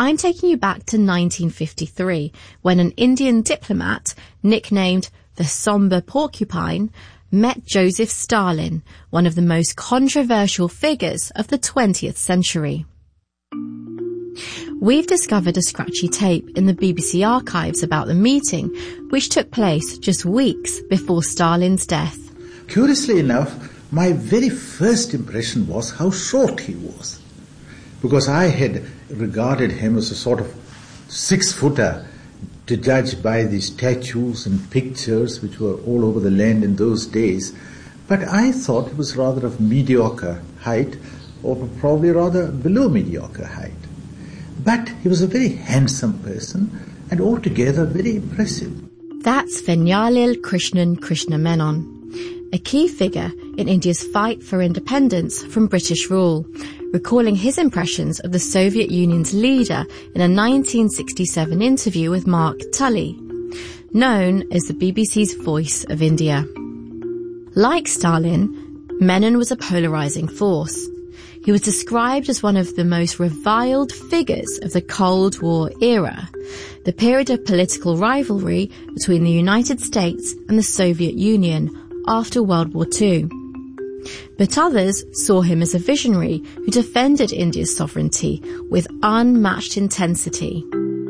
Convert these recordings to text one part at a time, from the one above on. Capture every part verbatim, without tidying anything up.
I'm taking you back to nineteen fifty-three, when an Indian diplomat, nicknamed the Somber Porcupine, met Joseph Stalin, one of the most controversial figures of the twentieth century. We've discovered a scratchy tape in the B B C archives about the meeting, which took place just weeks before Stalin's death. Curiously enough, my very first impression was how short he was, because I had regarded him as a sort of six-footer, to judge by the statues and pictures which were all over the land in those days. But I thought it was rather of mediocre height, or probably rather below mediocre height. But he was a very handsome person and altogether very impressive. That's Venjalil Krishnan Krishna Menon, a key figure in India's fight for independence from British rule, recalling his impressions of the Soviet Union's leader in a nineteen sixty-seven interview with Mark Tully, known as the B B C's Voice of India. Like Stalin, Menon was a polarizing force. He was described as one of the most reviled figures of the Cold War era, the period of political rivalry between the United States and the Soviet Union after World War Two. But others saw him as a visionary who defended India's sovereignty with unmatched intensity.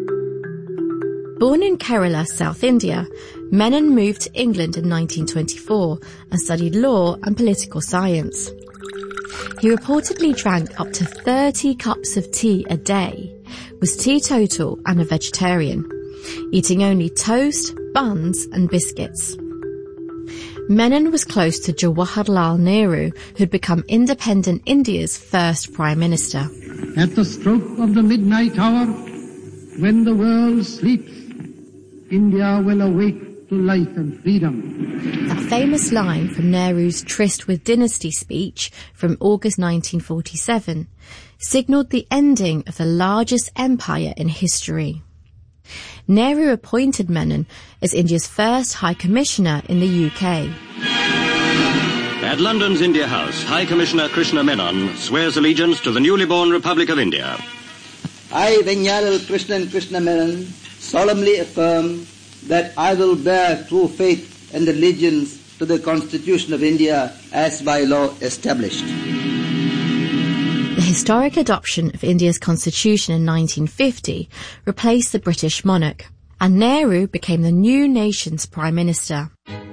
Born in Kerala, South India, Menon moved to England in nineteen twenty-four and studied law and political science. He reportedly drank up to thirty cups of tea a day, was teetotal and a vegetarian, eating only toast, buns and biscuits. Menon was close to Jawaharlal Nehru, who'd become independent India's first Prime Minister. At the stroke of the midnight hour, when the world sleeps, India will awake to life and freedom. That famous line from Nehru's Tryst with Dynasty speech from August nineteen forty-seven signalled the ending of the largest empire in history. Nehru appointed Menon as India's first High Commissioner in the U K. At London's India House, High Commissioner Krishna Menon swears allegiance to the newly born Republic of India. I, Venjalil Krishnan Krishna Menon, solemnly affirm that I will bear true faith and allegiance to the Constitution of India as by law established. The historic adoption of India's constitution in nineteen fifty replaced the British monarch, and Nehru became the new nation's Prime Minister.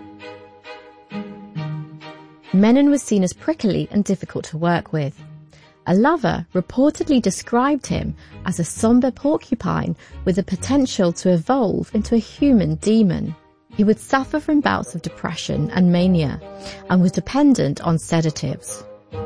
Menon was seen as prickly and difficult to work with. A lover reportedly described him as a somber porcupine with the potential to evolve into a human demon. He would suffer from bouts of depression and mania, and was dependent on sedatives.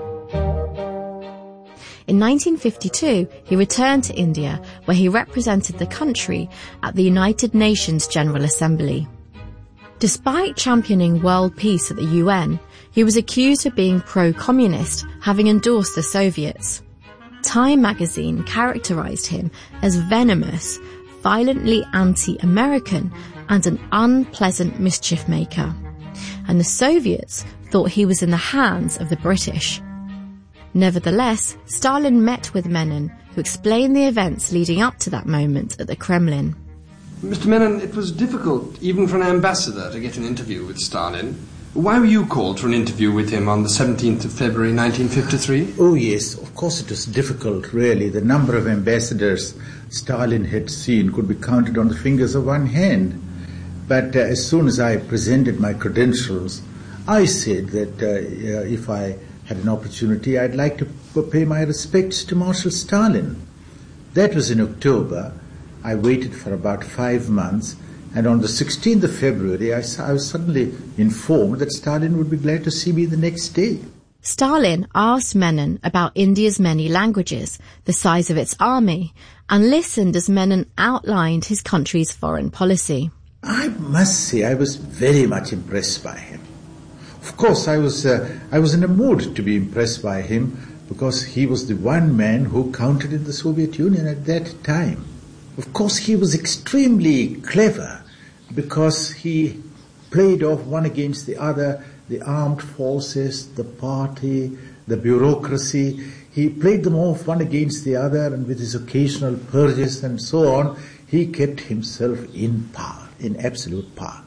In nineteen fifty-two, he returned to India, where he represented the country at the United Nations General Assembly. Despite championing world peace at the U N, he was accused of being pro-communist, having endorsed the Soviets. Time magazine characterized him as venomous, violently anti-American, and an unpleasant mischief maker. And the Soviets thought he was in the hands of the British. Nevertheless, Stalin met with Menon, who explained the events leading up to that moment at the Kremlin. Mister Menon, it was difficult, even for an ambassador, to get an interview with Stalin. Why were you called for an interview with him on the seventeenth of February nineteen fifty-three? Oh yes, of course it was difficult, really. The number of ambassadors Stalin had seen could be counted on the fingers of one hand. But uh, as soon as I presented my credentials, I said that uh, uh, if I had an opportunity, I'd like to pay my respects to Marshal Stalin. That was in October. I waited for about five months, and on the sixteenth of February, I, I was suddenly informed that Stalin would be glad to see me the next day. Stalin asked Menon about India's many languages, the size of its army, and listened as Menon outlined his country's foreign policy. I must say I was very much impressed by him. Of course, I was uh, I was in a mood to be impressed by him because he was the one man who counted in the Soviet Union at that time. Of course, he was extremely clever because he played off one against the other, the armed forces, the party, the bureaucracy. He played them off one against the other, and with his occasional purges and so on, he kept himself in power, in absolute power.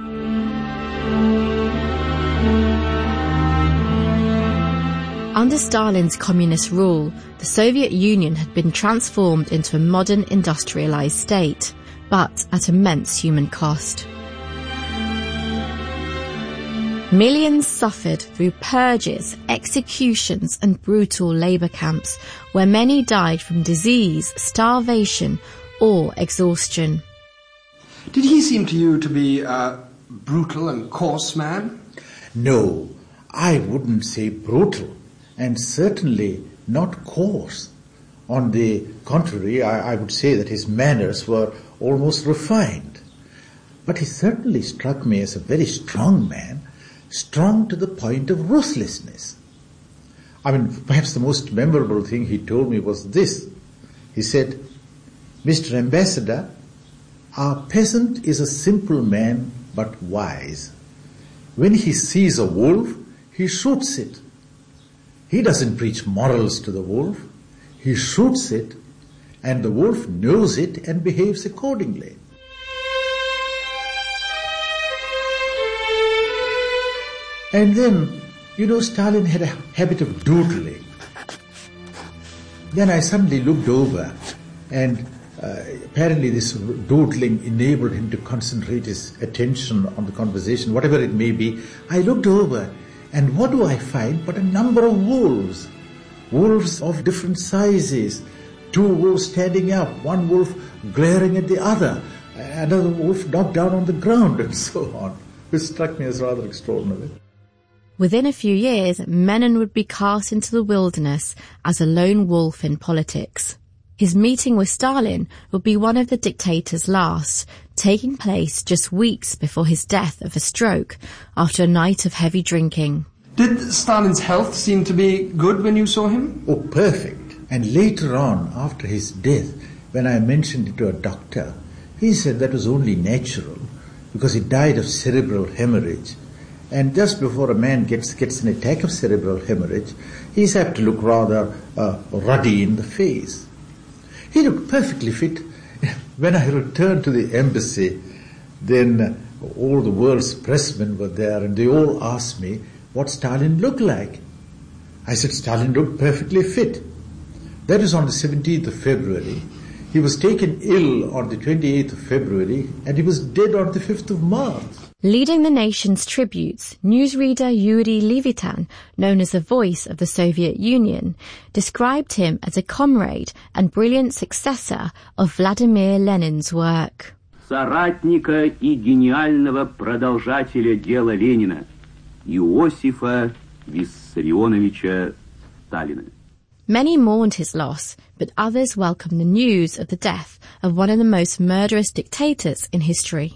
Under Stalin's communist rule, the Soviet Union had been transformed into a modern industrialized state, but at immense human cost. Millions suffered through purges, executions and brutal labor camps, where many died from disease, starvation or exhaustion. Did he seem to you to be a brutal and coarse man? No, I wouldn't say brutal, and certainly not coarse. On the contrary, I, I would say that his manners were almost refined. But he certainly struck me as a very strong man, strong to the point of ruthlessness. I mean, perhaps the most memorable thing he told me was this. He said, "Mister Ambassador, our peasant is a simple man but wise. When he sees a wolf, he shoots it. He doesn't preach morals to the wolf. He shoots it, and the wolf knows it and behaves accordingly." And then, you know, Stalin had a habit of doodling. Then I suddenly looked over, and uh, apparently this doodling enabled him to concentrate his attention on the conversation, whatever it may be. I looked over, and what do I find but a number of wolves? Wolves of different sizes. Two wolves standing up, one wolf glaring at the other, another wolf knocked down on the ground, and so on, which struck me as rather extraordinary. Within a few years, Menon would be cast into the wilderness as a lone wolf in politics. His meeting with Stalin would be one of the dictator's last, taking place just weeks before his death of a stroke after a night of heavy drinking. Did Stalin's health seem to be good when you saw him? Oh, perfect. And later on, after his death, when I mentioned it to a doctor, he said that was only natural because he died of cerebral hemorrhage. And just before a man gets gets an attack of cerebral hemorrhage, he's apt to look rather uh, ruddy in the face. He looked perfectly fit. When I returned to the embassy, then all the world's pressmen were there, and they all asked me what Stalin looked like. I said Stalin looked perfectly fit. That was on the seventeenth of February. He was taken ill on the twenty-eighth of February, and he was dead on the fifth of March. Leading the nation's tributes, newsreader Yuri Levitan, known as the voice of the Soviet Union, described him as a comrade and brilliant successor of Vladimir Lenin's work. Соратника и гениального продолжателя дела Ленина, Иосифа Виссарионовича Сталина. Many mourned his loss, but others welcomed the news of the death of one of the most murderous dictators in history.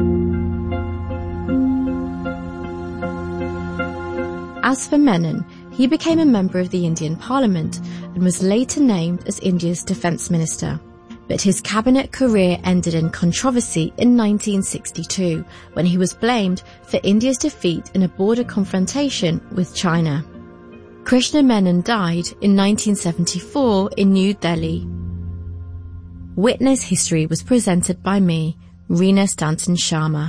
As for Menon, he became a member of the Indian Parliament and was later named as India's defence minister. But his cabinet career ended in controversy in nineteen sixty-two, when he was blamed for India's defeat in a border confrontation with China. Krishna Menon died in nineteen seventy-four in New Delhi. Witness History was presented by me, Reena Stanton Sharma.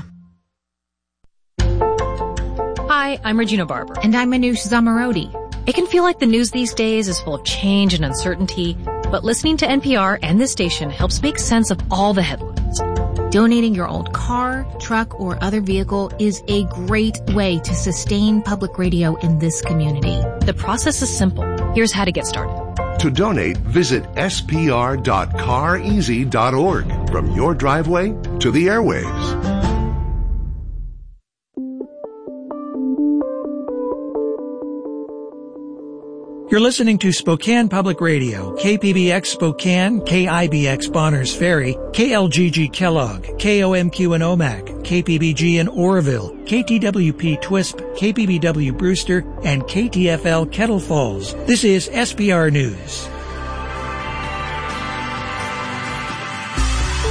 Hi, I'm Regina Barber. And I'm Manoush Zamarodi. It can feel like the news these days is full of change and uncertainty, but listening to N P R and this station helps make sense of all the headlines. Donating your old car, truck, or other vehicle is a great way to sustain public radio in this community. The process is simple. Here's how to get started. To donate, visit s p r dot car easy dot org. From your driveway to the airwaves. You're listening to Spokane Public Radio, K P B X Spokane, K I B X Bonners Ferry, K L G G Kellogg, K O M Q in Omak, K P B G in Oroville, K T W P Twisp, K P B W Brewster, and K T F L Kettle Falls. This is S P R News.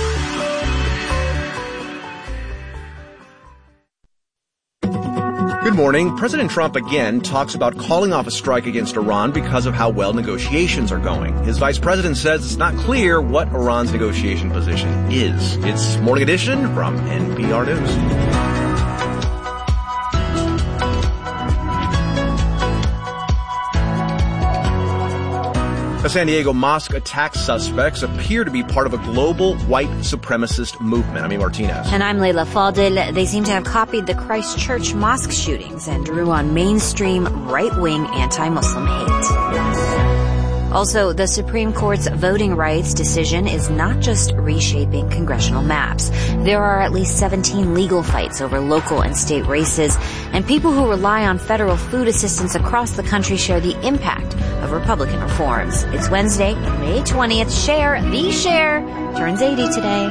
Good Good morning. President Trump again talks about calling off a strike against Iran because of how well negotiations are going. His vice president says it's not clear what Iran's negotiation position is. It's Morning Edition from N P R News. The San Diego mosque attack suspects appear to be part of a global white supremacist movement. I'm Martinez. And I'm Leila Fadel. They seem to have copied the Christchurch mosque shootings and drew on mainstream right-wing anti-Muslim hate. Also, the Supreme Court's voting rights decision is not just reshaping congressional maps. There are at least seventeen legal fights over local and state races, and people who rely on federal food assistance across the country share the impact of Republican reforms. It's Wednesday, May twentieth. Cher, the Cher, turns eighty today.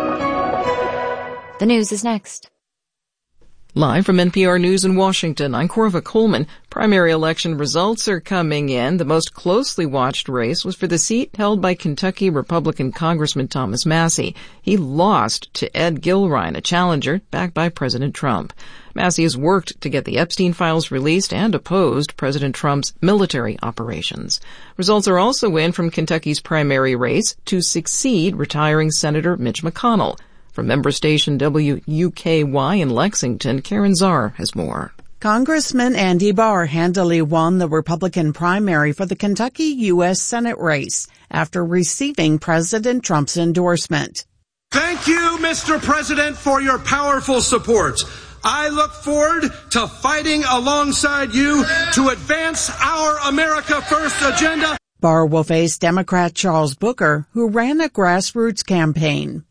The news is next. Live from N P R News in Washington, I'm Corva Coleman. Primary election results are coming in. The most closely watched race was for the seat held by Kentucky Republican Congressman Thomas Massie. He lost to Ed Gilrine, a challenger backed by President Trump. Massie has worked to get the Epstein files released and opposed President Trump's military operations. Results are also in from Kentucky's primary race to succeed retiring Senator Mitch McConnell. From member station W U K Y in Lexington, Karen Czar has more. Congressman Andy Barr handily won the Republican primary for the Kentucky U S Senate race after receiving President Trump's endorsement. Thank you, Mister President, for your powerful support. I look forward to fighting alongside you to advance our America First agenda. Barr will face Democrat Charles Booker, who ran a grassroots campaign.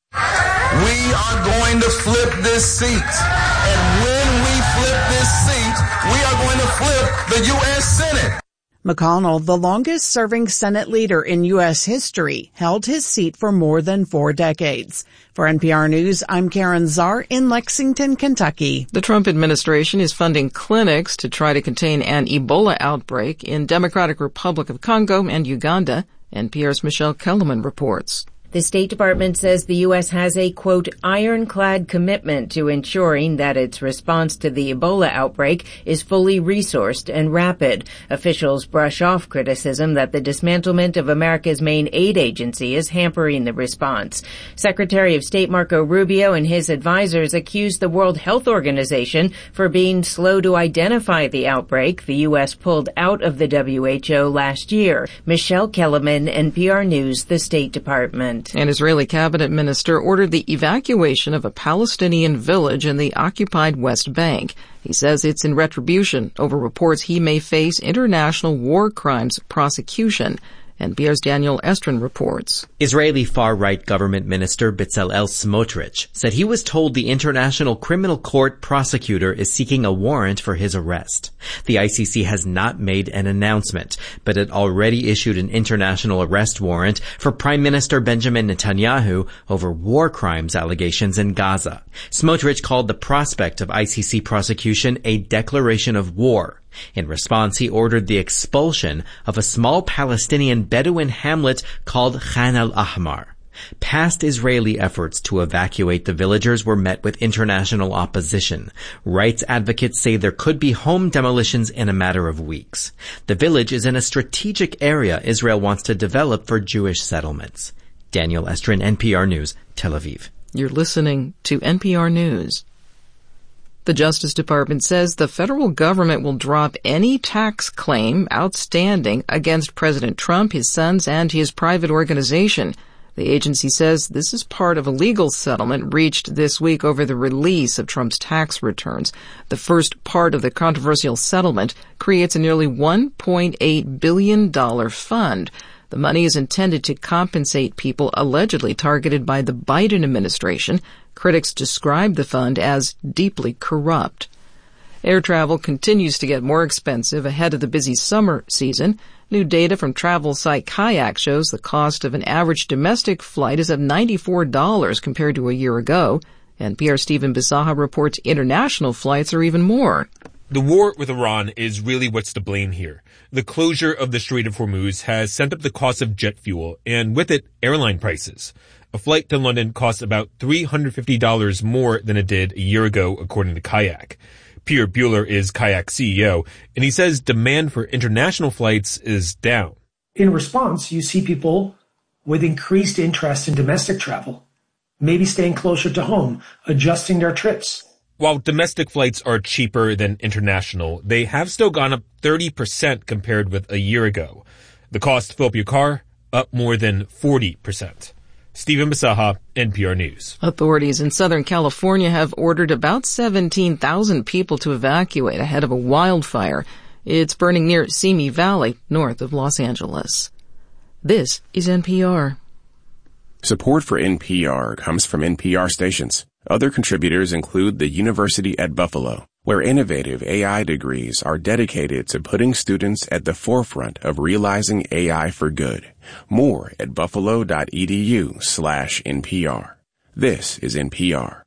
We are going to flip this seat. And when we flip this seat, we are going to flip the U S Senate. McConnell, the longest-serving Senate leader in U S history, held his seat for more than four decades. For N P R News, I'm Karen Czar in Lexington, Kentucky. The Trump administration is funding clinics to try to contain an Ebola outbreak in Democratic Republic of Congo and Uganda. N P R's Michelle Kellerman reports. The State Department says the U S has a, quote, ironclad commitment to ensuring that its response to the Ebola outbreak is fully resourced and rapid. Officials brush off criticism that the dismantlement of America's main aid agency is hampering the response. Secretary of State Marco Rubio and his advisors accused the World Health Organization for being slow to identify the outbreak. The U S pulled out of the W H O last year. Michelle Kellerman, N P R News, the State Department. An Israeli cabinet minister ordered the evacuation of a Palestinian village in the occupied West Bank. He says it's in retribution over reports he may face international war crimes prosecution. N P R's Daniel Estrin reports. Israeli far-right government minister Bezalel Smotrich said he was told the International Criminal Court prosecutor is seeking a warrant for his arrest. The I C C has not made an announcement, but it already issued an international arrest warrant for Prime Minister Benjamin Netanyahu over war crimes allegations in Gaza. Smotrich called the prospect of I C C prosecution a declaration of war. In response, he ordered the expulsion of a small Palestinian Bedouin hamlet called Khan al-Ahmar. Past Israeli efforts to evacuate the villagers were met with international opposition. Rights advocates say there could be home demolitions in a matter of weeks. The village is in a strategic area Israel wants to develop for Jewish settlements. Daniel Estrin, N P R News, Tel Aviv. You're listening to N P R News. The Justice Department says the federal government will drop any tax claim outstanding against President Trump, his sons, and his private organization. The agency says this is part of a legal settlement reached this week over the release of Trump's tax returns. The first part of the controversial settlement creates a nearly one point eight billion dollars fund. The money is intended to compensate people allegedly targeted by the Biden administration. Critics describe the fund as deeply corrupt. Air travel continues to get more expensive ahead of the busy summer season. New data from travel site Kayak shows the cost of an average domestic flight is up ninety-four dollars compared to a year ago. N P R's Stephen Bisaha reports international flights are even more. The war with Iran is really what's to blame here. The closure of the Strait of Hormuz has sent up the cost of jet fuel, and with it, airline prices. A flight to London costs about three hundred fifty dollars more than it did a year ago, according to Kayak. Peter Buehler is Kayak C E O, and he says demand for international flights is down. In response, you see people with increased interest in domestic travel, maybe staying closer to home, adjusting their trips. While domestic flights are cheaper than international, they have still gone up thirty percent compared with a year ago. The cost to fill up your car, up more than forty percent. Stephen Basaha, N P R News. Authorities in Southern California have ordered about seventeen thousand people to evacuate ahead of a wildfire. It's burning near Simi Valley, north of Los Angeles. This is N P R. Support for N P R comes from N P R stations. Other contributors include the University at Buffalo, where innovative A I degrees are dedicated to putting students at the forefront of realizing A I for good. More at buffalo dot e d u slash N P R. This is N P R.